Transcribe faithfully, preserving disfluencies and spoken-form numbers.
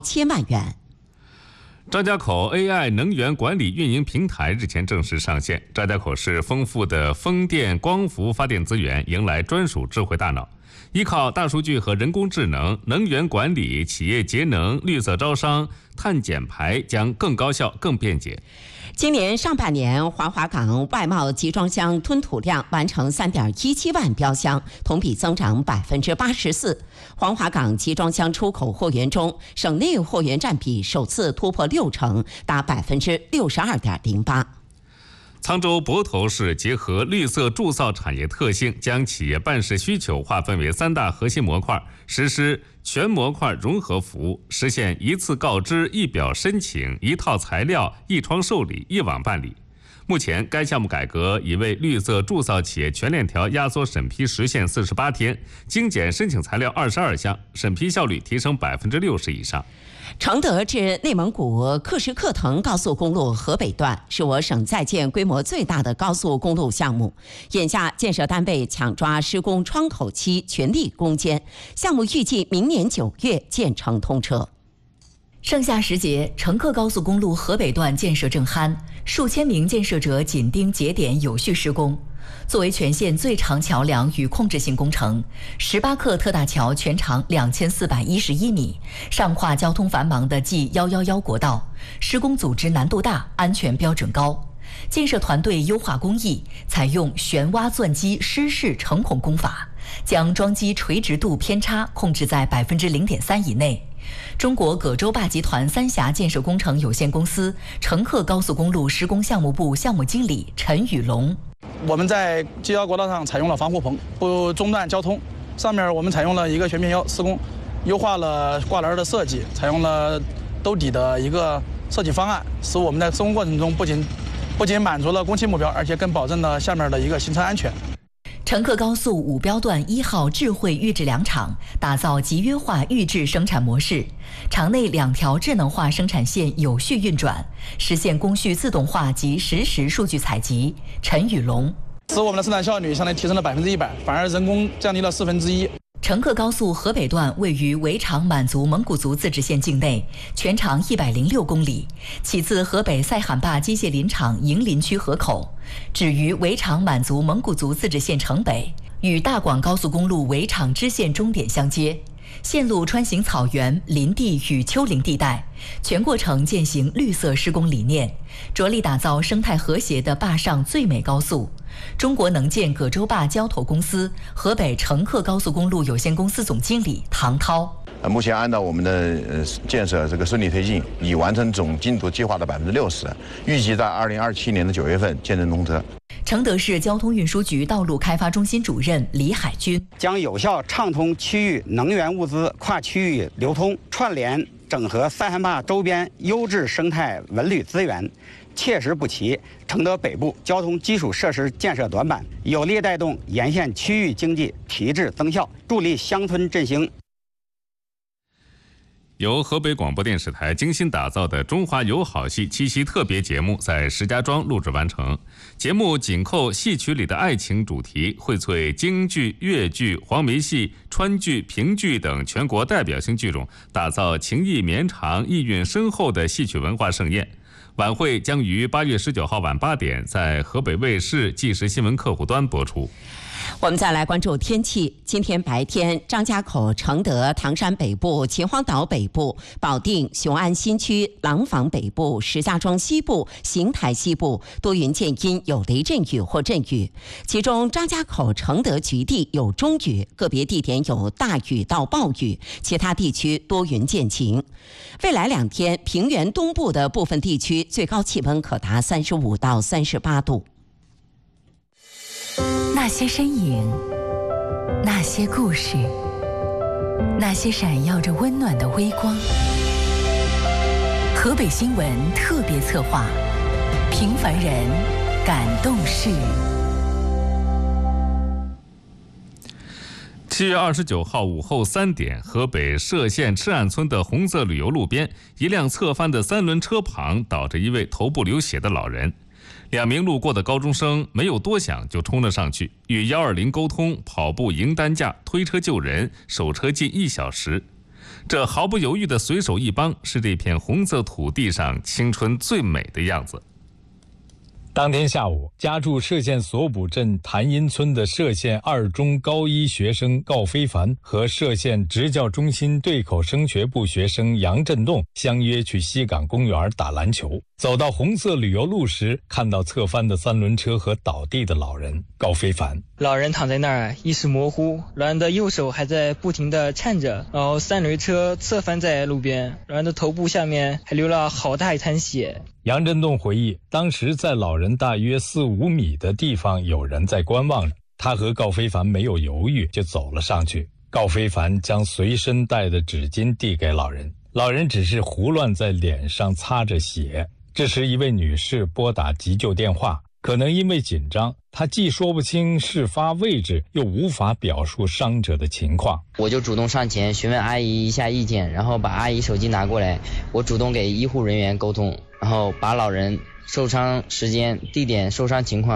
千万元。 张家口 A I 能源管理运营平台日前正式上线。张家口市丰富的风电、光伏发电资源迎来专属智慧大脑，依靠大数据和人工智能，能源管理、企业节能、绿色招商、碳减排将更高效、更便捷。 今年上半年，华华港外贸集装箱吞吐量完成三点一七万标箱，同比增长百分之八十四。华华港集装箱出口货源中，省内货源占比首次突破六成，达百分之六十二点零八。 沧州泊头市结合绿色铸造产业特性，将企业办事需求划分为三大核心模块，实施全模块融合服务，实现一次告知、一表申请、一套材料、一窗受理、一网办理。目前，该项目改革已为绿色铸造企业全链条压缩审批时限四十八天，精简申请材料二十二项，审批效率提升百分之六十以上。 承德至内蒙古克什克腾高速公路河北段是我省在建规模最大的高速公路项目，眼下建设单位抢抓施工窗口期，全力攻坚，项目预计明年九月建成通车。 盛夏时节，成克高速公路河北段建设正酣，数千名建设者紧盯节点有序施工。作为全县最长桥梁与控制性工程，十八克特大桥全长两千四百一十一米，上跨交通繁忙的 G 一一一国道，施工组织难度大，安全标准高。建设团队优化工艺，采用旋挖钻机湿式成孔工法，将桩基垂直度偏差控制在百分之零点三以内。中国葛洲坝集团三峡建设工程有限公司成克高速公路施工项目部项目经理陈宇龙。 我们在 G 一 国道上采用了防护棚，不中断交通。上面我们采用了一个全面优施工，优化了挂篮的设计，采用了兜底的一个设计方案，使我们在施工过程中不仅不仅满足了工期目标，而且更保证了下面的一个行车安全。 成克高速五标段一号智慧预制粮场打造集约化预制生产模式，场内两条智能化生产线有序运转，实现工序自动化及实时数据采集。陈宇龙， 使我们的生产效率相当于提升了百分之一百，反而人工降低了四分之一。 成克高速河北段位于围场满族蒙古族自治县境内，全长一百零六公里，起自河北赛罕坝机械林场营林区河口，止于围场满族蒙古族自治县城北，与大广高速公路围场支线终点相接。线路穿行草原、林地与丘陵地带，全过程践行绿色施工理念，着力打造生态和谐的坝上最美高速。中国能建葛洲坝交投公司河北成克高速公路有限公司总经理唐涛。 呃，目前按照我们的呃建设这个顺利推进，已完成总进度计划的百分之六十，预计在二零二七年的九月份建成通车。 承德市交通运输局道路开发中心主任李海军将有效畅通区域能源物资跨区域流通，串联整合赛罕坝周边优质生态文旅资源，切实补齐承德北部交通基础设施建设短板，有力带动沿线区域经济提质增效，助力乡村振兴。 由河北广播电视台精心打造的中华友好戏七夕特别节目在石家庄录制完成。节目紧扣戏曲里的爱情主题，荟萃京剧、越剧、黄梅戏、川剧、评剧等全国代表性剧种，打造情意绵长、意蕴深厚的戏曲文化盛宴。晚会将于八月十九号晚八点在河北卫视即时新闻客户端播出。 我们再来关注天气。今天白天，张家口、承德、唐山北部、秦皇岛北部、保定、雄安新区、廊坊北部、石家庄西部、邢台西部多云见阴，有雷阵雨或阵雨。其中张家口、承德局地有中雨，个别地点有大雨到暴雨，其他地区多云见晴。未来两天，平原东部的部分地区最高气温可达三十五到三十八度。 那些身影，那些故事，那些闪耀着温暖的微光。河北新闻特别策划，平凡人感动事。 七月二十九号午后三点，河北涉县赤岸村的红色旅游路边，一辆侧翻的三轮车旁倒着一位头部流血的老人。两名路过的高中生没有多想就冲了上去，与一二零沟通，跑步迎担架，推车救人，守车近一小时。 这毫不犹豫的随手一帮，是这片红色土地上青春最美的样子。 当天下午，家住歙县所卜镇潭阴村的歙县二中高一学生郜非凡和歙县职教中心对口升学部学生杨振栋相约去西港公园打篮球。走到红色旅游路时，看到侧翻的三轮车和倒地的老人郜非凡。 老人躺在那儿，意识模糊，老人的右手还在不停地颤着，然后三轮车侧翻在路边，老人的头部下面还流了好大一滩血。 杨振栋回忆，当时在老人大约四五米的地方有人在观望着，他和郜非凡没有犹豫就走了上去。郜非凡将随身带的纸巾递给老人，老人只是胡乱在脸上擦着血。这时一位女士拨打急救电话，可能因为紧张，她既说不清事发位置，又无法表述伤者的情况。 我就主动上前询问阿姨一下意见，然后把阿姨手机拿过来，我主动给医护人员沟通，然后把老人受伤时间、地点、受伤情况